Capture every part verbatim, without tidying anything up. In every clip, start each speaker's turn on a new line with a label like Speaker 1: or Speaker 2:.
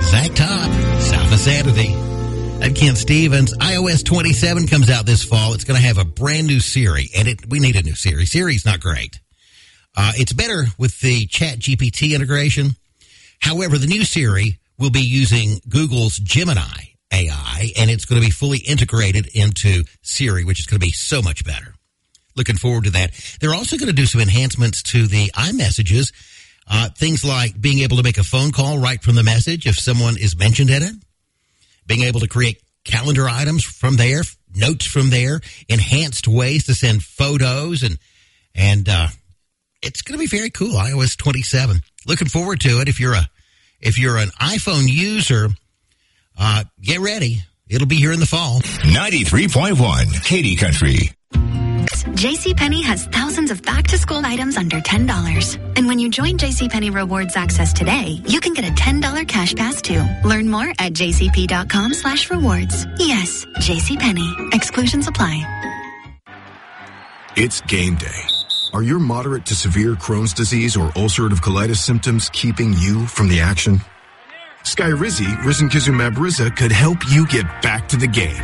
Speaker 1: Zach Top, South of Sanity. I'm Ken Stevens. iOS twenty-seven comes out this fall. It's going to have a brand new Siri, and it, we need a new Siri. Siri's not great. Uh, it's better with the Chat G P T integration. However, the new Siri will be using Google's Gemini A I, and it's going to be fully integrated into Siri, which is going to be so much better. Looking forward to that. They're also going to do some enhancements to the iMessages, uh, things like being able to make a phone call right from the message if someone is mentioned in it, being able to create calendar items from there, notes from there, enhanced ways to send photos, and and uh, it's going to be very cool. iOS twenty-seven. Looking forward to it. If you're a if you're an iPhone user, uh, get ready. It'll be here in the fall.
Speaker 2: ninety-three point one Katy Country.
Speaker 3: JCPenney has thousands of back-to-school items under ten dollars. And when you join JCPenney Rewards Access today, you can get a ten dollars cash pass too. Learn more at jcp.com slash rewards. Yes, JCPenney. Exclusions apply.
Speaker 4: It's game day. Are your moderate to severe Crohn's disease or ulcerative colitis symptoms keeping you from the action? Skyrizi, risankizumab Riza, could help you get back to the game.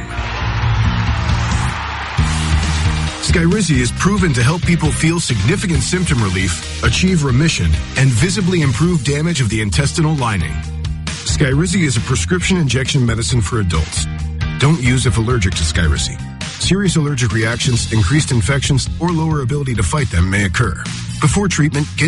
Speaker 4: Skyrizi is proven to help people feel significant symptom relief, achieve remission, and visibly improve damage of the intestinal lining. Skyrizi is a prescription injection medicine for adults. Don't use if allergic to Skyrizi. Serious allergic reactions, increased infections, or lower ability to fight them may occur. Before treatment, get